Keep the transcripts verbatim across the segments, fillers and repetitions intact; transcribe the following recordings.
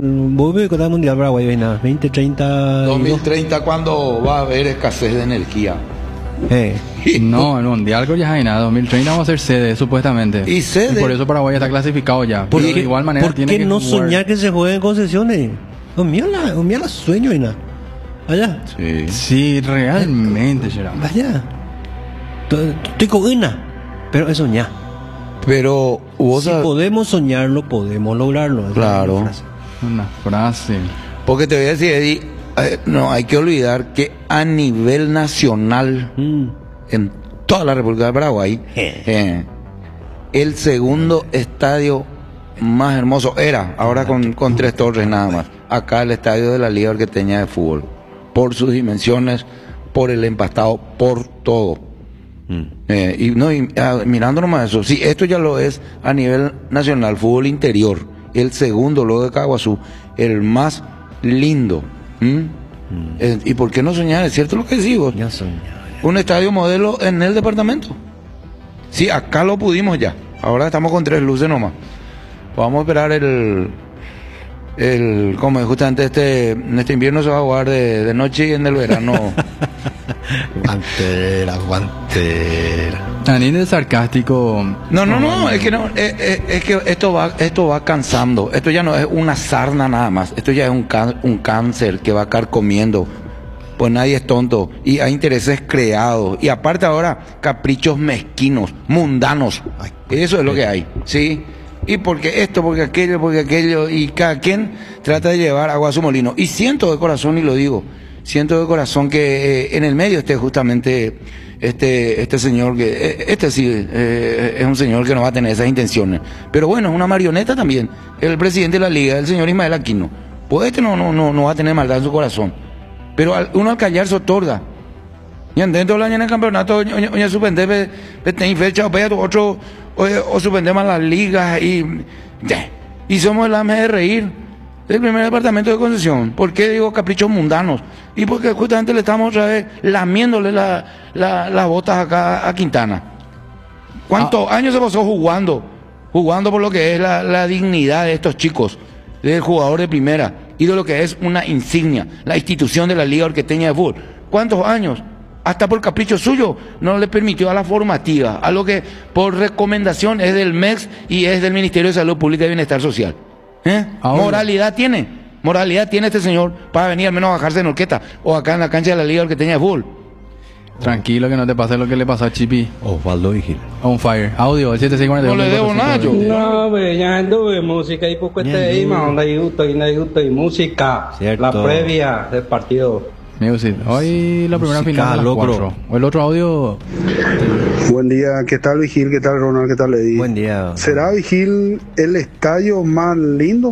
vos ves que el mundial Paraguay viene veinte, treinta. dos mil treinta cuando va a haber escasez de energía. Eh. No, el mundial que ya hay nada. dos mil treinta vamos a ser sede, supuestamente. Y sede. Y por eso Paraguay está clasificado ya. ¿Por Pero qué, de igual manera ¿por tiene qué que no jugar. soñar que se juegue en concesiones? O mía la, o mía la sueño y nada. Vaya. Sí. Sí, realmente, será. Vaya. To- Estoy con una. Pero es soñar. Pero vos Si sabés- podemos soñarlo, podemos lograrlo. Esa es Claro. la frase. Una frase. porque te voy a decir, Eddie, eh, no hay que olvidar que a nivel nacional, Mm. en toda la República de Paraguay, Eh. eh, el segundo estadio más hermoso era, ahora con, con tres torres nada más, acá el estadio de la Liga Orqueteña de Fútbol, por sus dimensiones, por el empastado, por todo. Mm. Eh, y no, y, ah, mirando nomás eso, sí, esto ya lo es a nivel nacional, fútbol interior, el segundo, luego de Caguazú, el más lindo. ¿Mm? Eh, ¿Y por qué no soñar? Es cierto lo que decimos. Ya soñaba. Un estadio modelo en el departamento. Sí, acá lo pudimos ya. Ahora estamos con tres luces nomás. Vamos a esperar el, el como justamente este, en este invierno se va a jugar de, de noche y en el verano. Guantera, guantera. Anín es sarcástico. No, no, no, es que no, es, es- es que esto va, esto va cansando. Esto ya no es una sarna nada más. Esto ya es un, can- un cáncer que va carcomiendo. Pues nadie es tonto. Y hay intereses creados. Y aparte ahora, caprichos mezquinos, mundanos. Ay, Eso es lo que hay, ¿sí? Y porque esto, porque aquello, porque aquello. Y cada quien trata de llevar agua a su molino. Y siento de corazón, y lo digo, siento de corazón que eh, en el medio esté justamente este este señor que eh, este sí eh, es un señor que no va a tener esas intenciones, pero bueno, es una marioneta también, el presidente de la liga, el señor Ismael Aquino, pues este no no no no va a tener maldad en su corazón, pero al, uno al callar se otorga. Y dentro del año en el campeonato oña suspender ten fecha o pedo otro o, o suspendemos las ligas y ya. Y somos el A M de reír del primer departamento de concesión. ¿Por qué digo caprichos mundanos? Y porque justamente le estamos otra vez lamiéndole la, la, las botas acá a Quintana. ¿Cuántos años se pasó jugando? Jugando por lo que es la, la dignidad de estos chicos, del jugador de primera y de lo que es una insignia, la institución de la Liga Orqueteña de Fútbol. ¿Cuántos años? Hasta por capricho suyo no le permitió a la formativa, a lo que por recomendación es del M E X y es del Ministerio de Salud Pública y Bienestar Social. ¿Eh? Ahora. Moralidad tiene, moralidad tiene este señor para venir al menos a bajarse en Orqueta o acá en la cancha de la Liga Orqueteña de Fútbol. Tranquilo que no te pase lo que le pasó a Chipi. Osvaldo Vigil. On fire. Audio, el siete seis cuatro No le debo nada, yo. No, ve, ya anduve música y poco este ahí, más onda y gusto y no hay gusto y música. Cierto. La previa del partido. Music. Hoy la primera Música final a las locro. cuatro. O el otro audio. Buen día, ¿qué tal Vigil? ¿Qué tal Ronald? ¿Qué tal Eddie? Buen día. ¿Será Vigil el estadio más lindo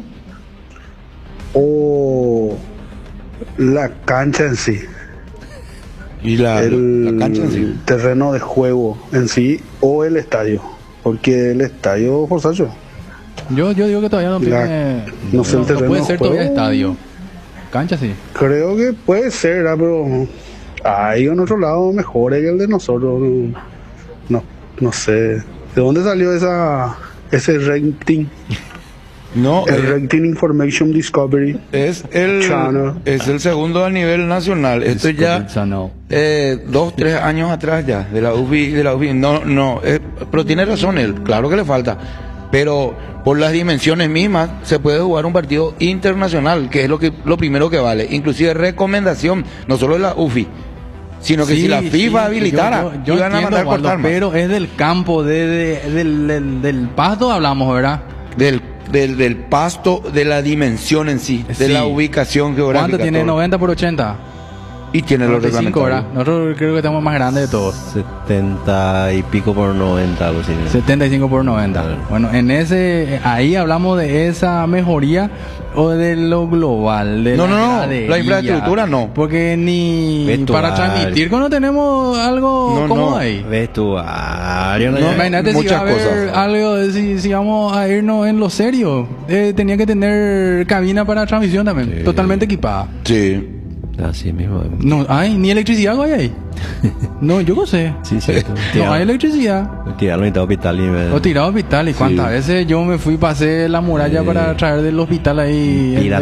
o la cancha en sí? Y la, el la cancha en sí. terreno de juego en sí o el estadio? Porque el estadio, Forzacho, Yo, yo digo que todavía no La- tiene. no sé el terreno puede de ser juego. todavía estadio. Cancha sí. creo que puede ser, ¿verdad? Pero hay en otro lado mejor que el de nosotros. No, no, no sé. ¿De dónde salió esa ese rating? No, El eh, Rating Information Discovery. es el Channel. es el segundo a nivel nacional. Esto ya No. eh, dos, tres años atrás ya de la U B I, de la U B I. No, no, eh, pero tiene razón él. Claro que le falta, pero por las dimensiones mismas se puede jugar un partido internacional, que es lo que lo primero que vale. Inclusive recomendación, no solo de la U F I, sino que Sí, si la sí, FIFA habilitara, yo, yo, yo iban a entiendo, mandar Waldo, cortar más. pero es del campo, de, de- del, del, del pasto hablamos, ¿verdad? del, del, del pasto, de la dimensión en sí, de Sí. la ubicación geográfica. ¿Cuánto tiene? todo. noventa por ochenta. Y tiene los noventa y cinco, ¿verdad? reglamentarios. Nosotros creo que estamos más grandes de todos. setenta y pico por noventa, algo así. setenta y cinco por noventa. Claro. Bueno, en ese, ahí hablamos de esa mejoría o de lo global. De No, la no, no, gradería. la infraestructura no. Porque ni Vestuario. para transmitir cuando tenemos algo No, como no. ahí. Vestuario. No, No, Imagínate si muchas va a haber cosas. algo, de- si, si vamos a irnos en lo serio. Eh, tenía que tener cabina para transmisión también, Sí. totalmente equipada. Sí. así mismo. No, hay ni electricidad hay ahí. No, yo no sé. Sí, cierto. No hay electricidad. Tirarlo en el hospital y me... O tirado al hospital. ¿Y cuántas Sí. veces yo me fui, pasé la muralla Sí. para traer del hospital ahí? Pira-